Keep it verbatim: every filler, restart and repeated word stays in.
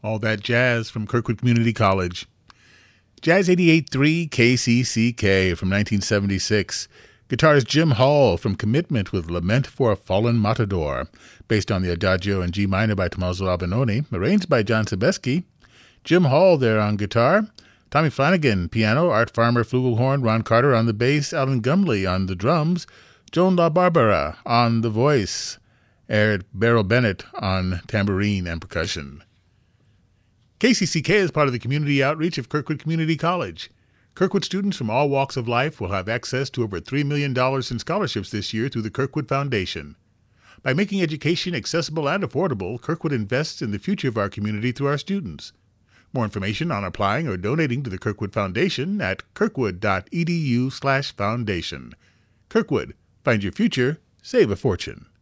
All that jazz from Kirkwood Community College. Jazz eighty-eight point three K C C K from nineteen seventy-six. Guitarist Jim Hall from Commitment with Lament for a Fallen Matador, based on the Adagio in G minor by Tommaso Albinoni, arranged by John Sebeski. Jim Hall there on guitar. Tommy Flanagan, piano. Art Farmer, flugelhorn. Ron Carter on the bass. Alan Gumley on the drums. Joan LaBarbera on the voice. Eric Beryl Bennett on tambourine and percussion. K C C K is part of the community outreach of Kirkwood Community College. Kirkwood students from all walks of life will have access to over three million dollars in scholarships this year through the Kirkwood Foundation. By making education accessible and affordable, Kirkwood invests in the future of our community through our students. More information on applying or donating to the Kirkwood Foundation at kirkwood.edu slash foundation. Kirkwood, find your future, save a fortune.